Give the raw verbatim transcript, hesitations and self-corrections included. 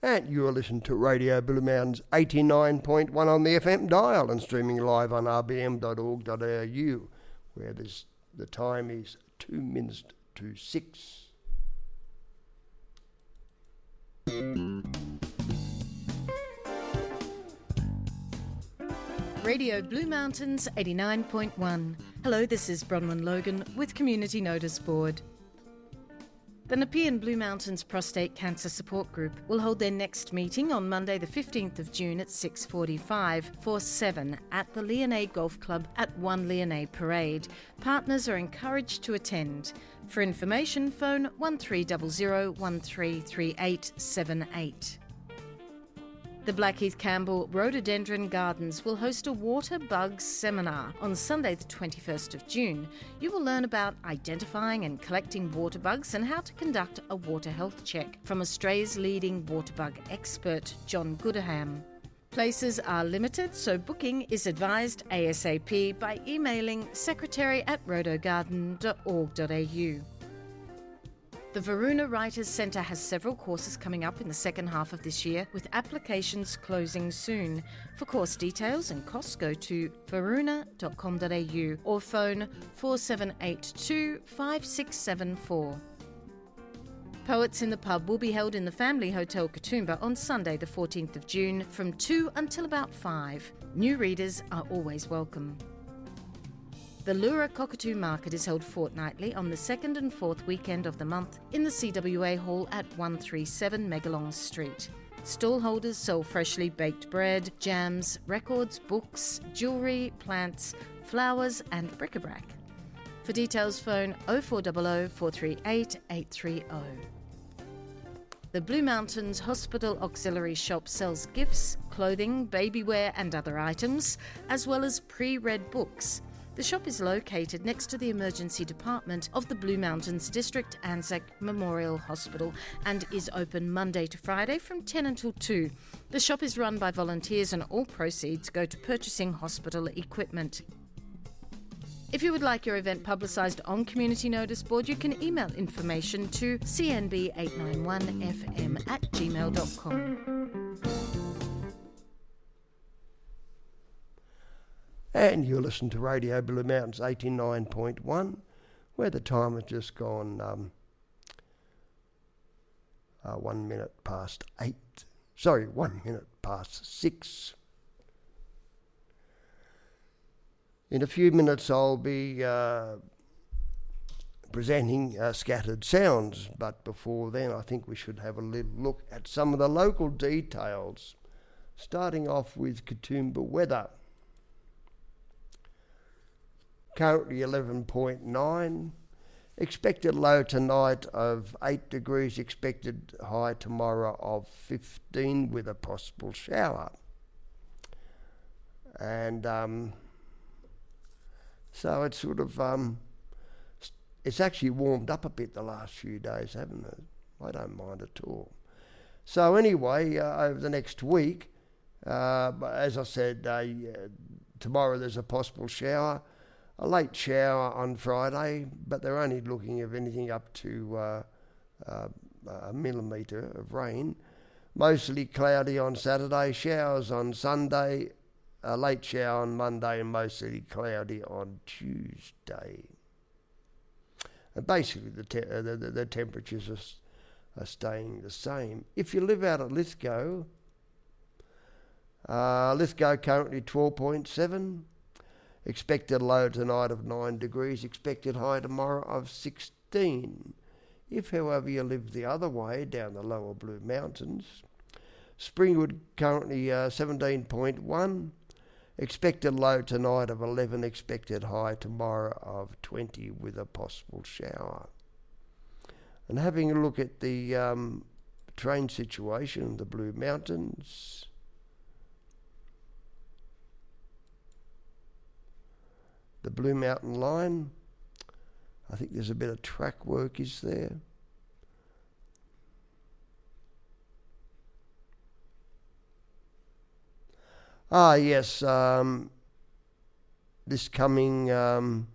And you're listening to Radio Blue Mountains eighty-nine point one on the F M dial and streaming live on r b m dot org dot a u, where this, the time is two minutes to six. Radio Blue Mountains eighty-nine point one. Hello, this is Bronwyn Logan with Community Notice Board. The Nepean Blue Mountains Prostate Cancer Support Group will hold their next meeting on Monday the fifteenth of June at six forty-five for seven at the Leonay Golf Club at one Leonay Parade. Partners are encouraged to attend. For information, phone one three zero zero one three three eight seven eight. The Blackheath Campbell Rhododendron Gardens will host a water bugs seminar on Sunday the twenty-first of June. You will learn about identifying and collecting water bugs and how to conduct a water health check from Australia's leading water bug expert, John Goodham. Places are limited, so booking is advised ASAP by emailing secretary at rhodogarden dot org dot a u. The Varuna Writers Centre has several courses coming up in the second half of this year, with applications closing soon. For course details and costs, go to varuna dot com dot a u or phone four seven eight two five six seven four. Poets in the Pub will be held in the Family Hotel Katoomba on Sunday the fourteenth of June from two until about five. New readers are always welcome. The Lura Cockatoo Market is held fortnightly on the second and fourth weekend of the month in the C W A Hall at one thirty-seven Megalong Street. Stallholders sell freshly baked bread, jams, records, books, jewellery, plants, flowers and bric-a-brac. For details, phone oh four hundred four three eight eight three oh. The Blue Mountains Hospital Auxiliary Shop sells gifts, clothing, baby wear and other items, as well as pre-read books. The shop is located next to the emergency department of the Blue Mountains District Anzac Memorial Hospital and is open Monday to Friday from ten until two. The shop is run by volunteers and all proceeds go to purchasing hospital equipment. If you would like your event publicised on Community Notice Board, you can email information to c n b eight nine one f m at gmail dot com. And you're listening to Radio Blue Mountains eighty-nine point one, where the time has just gone um, uh, one minute past eight. Sorry, one minute past six. In a few minutes I'll be uh, presenting uh, Scattered Sounds, but before then I think we should have a little look at some of the local details, starting off with Katoomba weather. Currently eleven point nine. Expected low tonight of eight degrees. Expected high tomorrow of fifteen with a possible shower. And um, so it's sort of, um, it's actually warmed up a bit the last few days, haven't it? I don't mind at all. So anyway, uh, over the next week, uh, as I said, uh, tomorrow there's a possible shower. A late shower on Friday, but they're only looking at anything up to uh, uh, a millimetre of rain. Mostly cloudy on Saturday, showers on Sunday, a late shower on Monday, and mostly cloudy on Tuesday. And basically the, te- uh, the, the, the temperatures are, are staying the same. If you live out at Lithgow, uh, Lithgow currently twelve point seven. Expected low tonight of nine degrees. Expected high tomorrow of sixteen. If, however, you live the other way, down the lower Blue Mountains, Springwood currently uh, seventeen point one. Expected low tonight of eleven. Expected high tomorrow of twenty with a possible shower. And having a look at the um, train situation in the Blue Mountains, the Blue Mountain line, I think there's a bit of track work is there. Ah, yes, um, this coming um,